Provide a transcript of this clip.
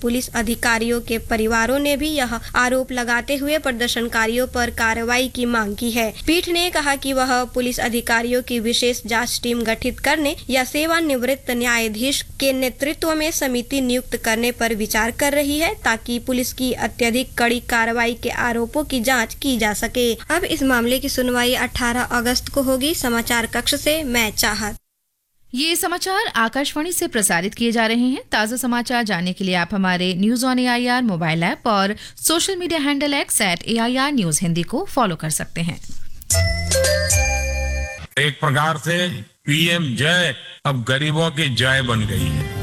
Police अधिकारियों के परिवारों ने भी यह आरोप लगाते हुए प्रदर्शनकारियों पर कार्रवाई की मांग की है। पीठ ने कहा कि वह पुलिस अधिकारियों की विशेष जांच टीम गठित करने या सेवानिवृत्त न्यायाधीश के नेतृत्व में समिति नियुक्त करने पर विचार कर रही है ताकि पुलिस की अत्यधिक कड़ी कार्रवाई के आरोपों की जांच की जा सके। अब इस मामले की सुनवाई 18 अगस्त को होगी। समाचार कक्ष से मैं चाहत। ये समाचार आकाशवाणी से प्रसारित किए जा रहे हैं। ताज़ा समाचार जानने के लिए आप हमारे news on AIR mobile app और social media handle X @AIR News Hindi को फॉलो कर सकते हैं। एक प्रकार से PM जय अब गरीबों की जय बन गई है।